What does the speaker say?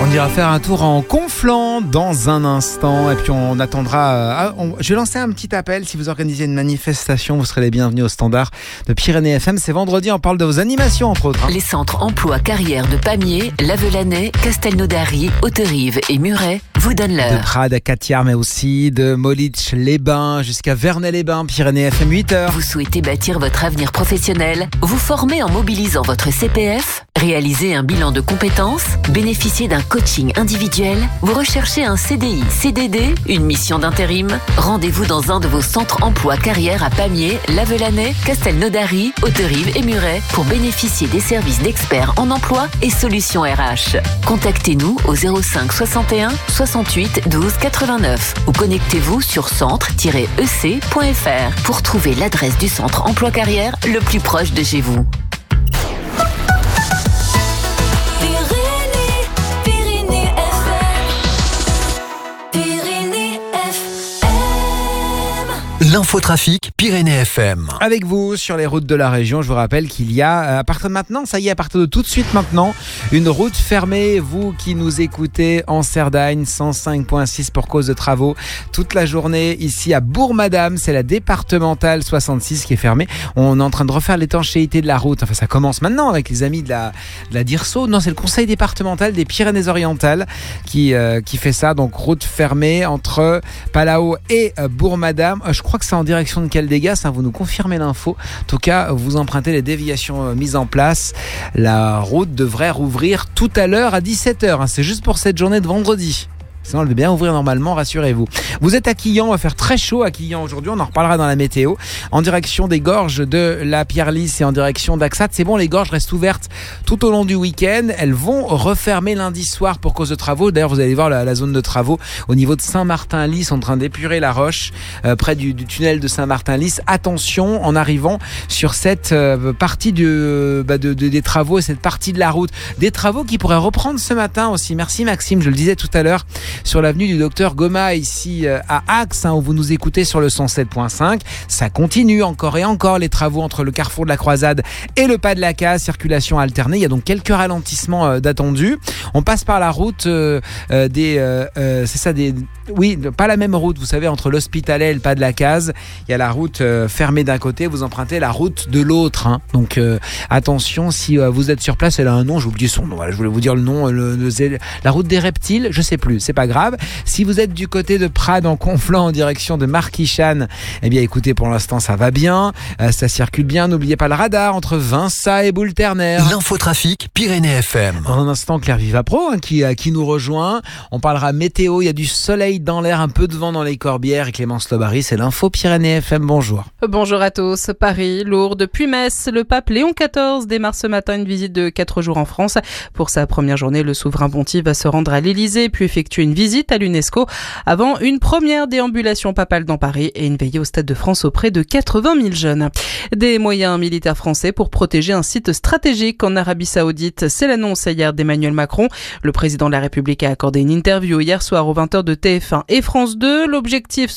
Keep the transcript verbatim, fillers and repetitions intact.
On ira faire un tour en Conflans dans un instant et puis on attendra. On, je vais lancer un petit appel. Si vous organisez une manifestation, vous serez les bienvenus au standard de Pyrénées F M. C'est vendredi, on parle de vos animations entre autres. Hein. Les centres emploi carrière de Pamiers, Lavelanet, Castelnaudary, Haute-Rive et Muret vous donnent l'heure. De Prades à Catiard, mais aussi de Molich-les-Bains jusqu'à Vernet-les-Bains, Pyrénées F M, huit heures. Vous souhaitez bâtir votre avenir professionnel, vous former en mobilisant votre C P F, réaliser un bilan de compétences, bénéficier d'un coaching individuel, vous recherchez un C D I, C D D, une mission d'intérim. Rendez-vous dans un de vos centres emploi carrière à Pamiers, Lavelanet, Castelnaudary, Haute-Rive et Muret pour bénéficier des services d'experts en emploi et solutions R H. Contactez-nous au zéro cinq soixante et un soixante-huit douze quatre-vingt-neuf ou connectez-vous sur centre tiret e c point f r pour trouver l'adresse du centre emploi carrière le plus proche de chez vous. L'infotrafic Pyrénées F M. Avec vous sur les routes de la région, je vous rappelle qu'il y a, à partir de maintenant, ça y est, à partir de tout de suite maintenant, une route fermée. Vous qui nous écoutez en Cerdagne, cent cinq virgule six pour cause de travaux toute la journée. Ici à Bourg-Madame, c'est la départementale soixante-six qui est fermée. On est en train de refaire l'étanchéité de la route. Enfin, ça commence maintenant avec les amis de la, de la DIRSO. Non, c'est le conseil départemental des Pyrénées-Orientales qui, euh, qui fait ça. Donc, route fermée entre Palau et euh, Bourg-Madame. Euh, je crois que c'est en direction de Caldegas, hein, vous nous confirmez l'info. En tout cas, vous empruntez les déviations euh, mises en place. La route devrait rouvrir tout à l'heure à dix-sept heures. Hein, c'est juste pour cette journée de vendredi. Sinon, elle va bien ouvrir normalement, rassurez-vous. Vous êtes à Quillan, on va faire très chaud à Quillan aujourd'hui, on en reparlera dans la météo. En direction des gorges de la Pierre-Lys et en direction d'Axat, c'est bon, les gorges restent ouvertes tout au long du week-end. Elles vont refermer lundi soir pour cause de travaux. D'ailleurs, vous allez voir la, la zone de travaux au niveau de Saint-Martin-Lys, en train d'épurer la roche, euh, près du, du tunnel de Saint-Martin-Lys. Attention en arrivant sur cette euh, partie de, bah de, de, des travaux et cette partie de la route. Des travaux qui pourraient reprendre ce matin aussi. Merci Maxime, je le disais tout à l'heure. Sur l'avenue du docteur Goma, ici euh, à Axe, hein, où vous nous écoutez sur le cent sept virgule cinq. Ça continue encore et encore les travaux entre le carrefour de la Croisade et le pas de la Case, circulation alternée. Il y a donc quelques ralentissements euh, d'attendus. On passe par la route euh, euh, des... Euh, euh, c'est ça, des... Oui, pas la même route, vous savez, entre l'Hospitalet et le pas de la Case. Il y a la route euh, fermée d'un côté, vous empruntez la route de l'autre. Hein. Donc euh, attention, si euh, vous êtes sur place, elle a un nom, j'ai oublié son nom. Voilà, je voulais vous dire le nom, le, le, la route des reptiles, je sais plus, c'est pas grave. Si vous êtes du côté de Prades en Conflans en direction de Marquichane, eh bien écoutez, pour l'instant ça va bien, euh, ça circule bien. N'oubliez pas le radar entre Vinça et Boule-Ternaire. L'infotrafic Pyrénées F M. Dans un instant, Claire Vivapro hein, qui, euh, qui nous rejoint. On parlera météo, il y a du soleil dans l'air, un peu de vent dans les Corbières. Et Clémence Lobary, c'est l'info Pyrénées F M. Bonjour. Bonjour à tous. Paris, Lourdes, puis Metz. Le pape Léon quatorze démarre ce matin une visite de quatre jours en France. Pour sa première journée, le souverain pontife va se rendre à l'Élysée puis effectuer une visite à l'UNESCO avant une première déambulation papale dans Paris et une veillée au Stade de France auprès de quatre-vingt mille jeunes. Des moyens militaires français pour protéger un site stratégique en Arabie Saoudite. C'est l'annonce hier d'Emmanuel Macron. Le président de la République a accordé une interview hier soir aux vingt heures de T F un et France deux. L'objectif